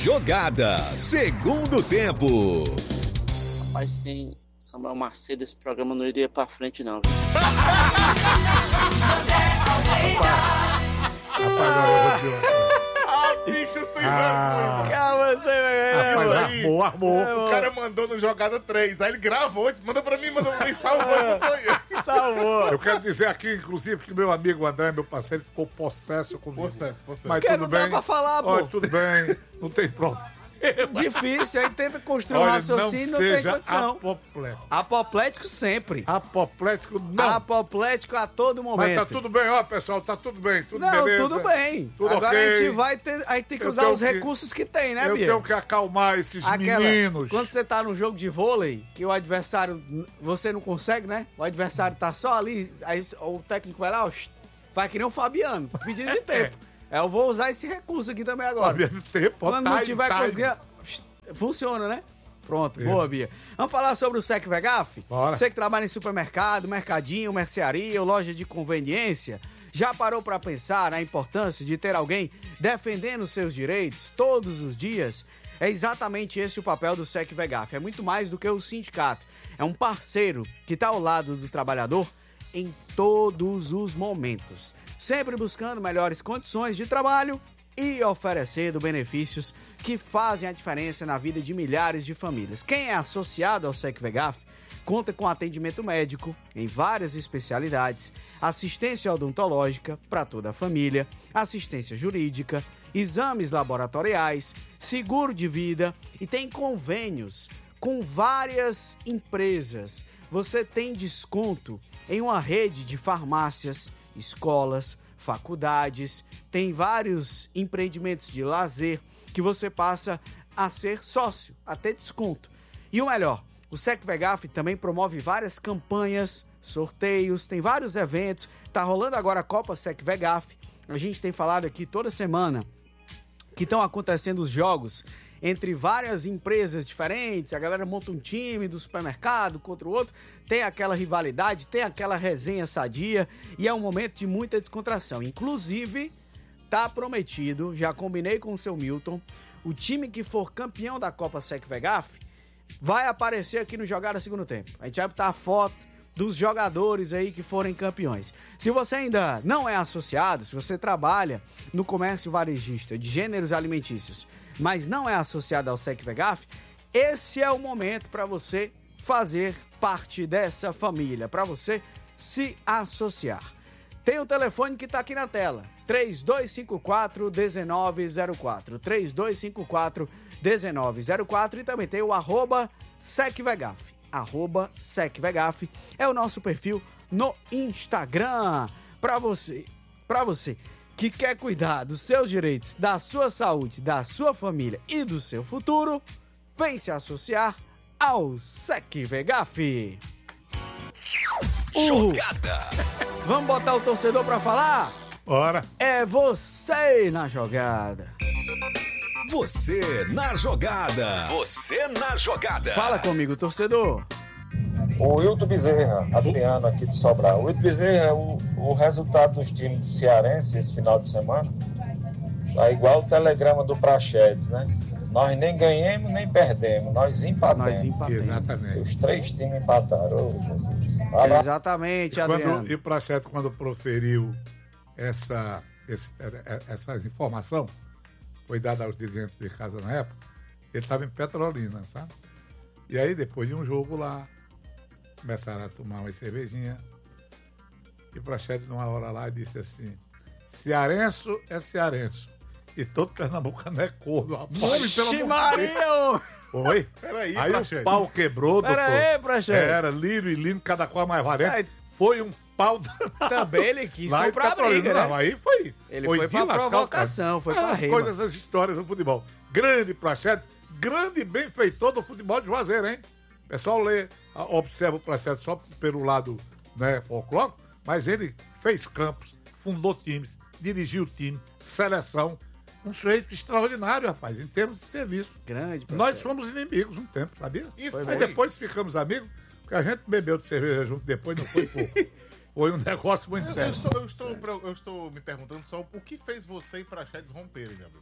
Jogada, segundo tempo. Rapaz, sem Samuel Macedo, esse programa não iria pra frente, não. Viu? Bicho sem vergonha. Calma, O cara mandou no Jogada 3, aí ele gravou, disse, manda pra mim, salvou. Salvou. Eu quero dizer aqui, inclusive, que meu amigo André, meu parceiro, ficou possesso comigo. Possesso. Mas Porque tudo não bem. dá pra falar, pô. Olha, tudo bem, não tem problema. Difícil, aí tenta construir um Olha, raciocínio, não tem seja condição. apoplético. Apoplético sempre. Apoplético não. Apoplético a todo Mas momento. tá tudo bem, ó, pessoal, tá tudo bem, tudo Não, beleza. tudo bem. Tudo Agora ok. a gente vai ter, aí tem que Eu usar tenho os que- recursos que tem, né, Eu Bia? tenho que acalmar esses meninos. Quando você tá num jogo de vôlei, que o adversário, você não consegue, né? O adversário tá só ali, aí o técnico vai lá, ó, vai que nem o Fabiano, pedindo de tempo. Eu vou usar esse recurso aqui também agora. Fabiano tempo, ó, Quando não time, tiver time. conseguindo, funciona, né? Pronto, boa, Bia. Vamos falar sobre o SEC Vegaf? Bora. Você que trabalha em supermercado, mercadinho, mercearia ou loja de conveniência, já parou para pensar na importância de ter alguém defendendo seus direitos todos os dias? É exatamente esse o papel do SEC Vegaf. É muito mais do que o sindicato. É um parceiro que está ao lado do trabalhador em todos os momentos, sempre buscando melhores condições de trabalho e oferecendo benefícios que fazem a diferença na vida de milhares de famílias. Quem é associado ao SEC Vegaf conta com atendimento médico em várias especialidades, assistência odontológica para toda a família, assistência jurídica, exames laboratoriais, seguro de vida e tem convênios com várias empresas. Você tem desconto em uma rede de farmácias, escolas, faculdades, tem vários empreendimentos de lazer que você passa a ser sócio, a ter desconto. E o melhor, o SEC Vegaf também promove várias campanhas, sorteios, tem vários eventos, tá rolando agora a Copa SEC Vegaf, a gente tem falado aqui toda semana que estão acontecendo os jogos entre várias empresas diferentes, a galera monta um time do supermercado contra o outro, tem aquela rivalidade, tem aquela resenha sadia e é um momento de muita descontração. Inclusive, tá prometido, já combinei com o seu Milton, o time que for campeão da Copa SEC Vegaf vai aparecer aqui no Jogada Segundo Tempo. A gente vai botar a foto dos jogadores aí que forem campeões. Se você ainda não é associado, se você trabalha no comércio varejista de gêneros alimentícios, mas não é associado ao SEC Vegaf, esse é o momento para você fazer parte dessa família, para você se associar. Tem o telefone que está aqui na tela, 3254-1904, 3254-1904 e também tem o @SecVegaf, @SecVegaf é o nosso perfil no Instagram, para você que quer cuidar dos seus direitos, da sua saúde, da sua família e do seu futuro, vem se associar ao SEC Vegaf. Jogada. Vamos botar o torcedor pra falar? Bora. É você na jogada. Você na jogada. Você na jogada. Fala comigo, torcedor. O Wilton Bezerra, Adriano aqui de Sobral. O Wilton Bezerra, o resultado dos times do Cearense esse final de semana é igual o telegrama do Praxedes, né? Nós nem ganhamos, nem perdemos, nós empatamos. Exatamente. Os 3 times empataram. Oh, Jesus. Exatamente, Adriano. E o Praxedes, quando proferiu essa informação, foi dada aos dirigentes de casa na época, ele estava em Petrolina, sabe? E aí, depois de um jogo lá, começaram a tomar uma cervejinha. E o Praxedes, numa hora lá, disse assim: cearenço é cearenço. E todo pernambucano é corno, rapaz. Oxi, Maria! Oi? Peraí, Aí Praxedes. o pau quebrou, doutor. Pera aí, Praxedes. Era Lírio e Lino, cada qual mais valente. Aí- Foi um pau danado. Também ele quis Lá em comprar a Petrolina. briga, né? Não, aí foi. Ele foi pra de lascar o provocação, cara. foi pra As rima. coisas, as histórias do futebol. Grande Praxedes, grande benfeitor do futebol de Juazeiro, hein? O pessoal observa o Praxedes só pelo lado, né, folclórico, mas ele fez campos, fundou times, dirigiu time, seleção. Um sujeito extraordinário, rapaz, em termos de serviço. Grande, Nós fomos inimigos um tempo, sabia? E Aí foi. depois ficamos amigos, porque a gente bebeu de cerveja junto depois, não foi pouco. Foi um negócio muito sério. Eu estou me perguntando só o que fez você e Praxedes romperem, Gabriel.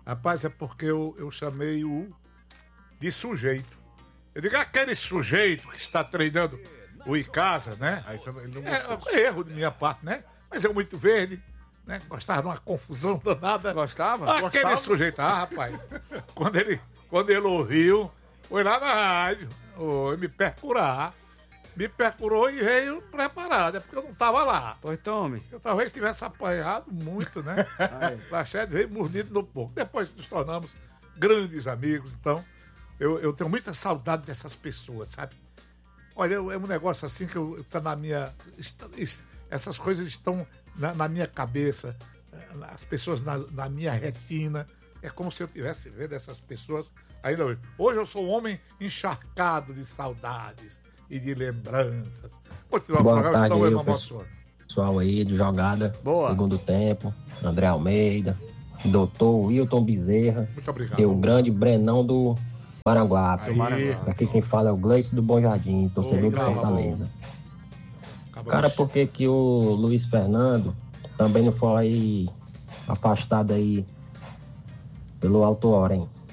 Rapaz, é porque eu chamei o de sujeito. Eu digo, aquele sujeito que está treinando o Icasa, né? Aí ele não gostou. É erro de minha parte, né? Mas eu muito verde, né? Gostava de uma confusão danada. Gostava? Aquele Gostava? sujeito, rapaz, quando ele ouviu, foi lá na rádio, me percurou e veio preparado, é porque eu não estava lá. Pois tome. Eu talvez tivesse apanhado muito, né? Praxedes veio mordido no porco. Depois nos tornamos grandes amigos, então eu tenho muita saudade dessas pessoas, sabe? Olha, é um negócio assim que tá na minha... Essas coisas estão na minha cabeça, as pessoas na minha retina. É como se eu estivesse vendo essas pessoas ainda hoje. Hoje eu sou um homem encharcado de saudades e de lembranças. Continuar o programa, senão eu me emociono. Pessoal aí de jogada, Boa. Segundo tempo, André Almeida, Doutor Wilton Bezerra. Muito obrigado. E o grande Brenão do Maranguape. Aqui quem fala é o Gleice do Bom Jardim, torcedor do Fortaleza. Cara, por que o Luiz Fernando também não foi aí afastado aí pelo Alto Hora, hein?